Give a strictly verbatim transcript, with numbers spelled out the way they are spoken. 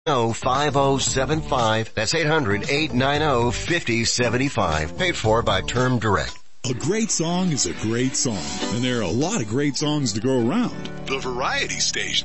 oh five oh seven five. That's eight hundred, eight nine oh, five oh seven five. Paid for by Term Direct. A great song is a great song, and there are a lot of great songs to go around. The Variety Station.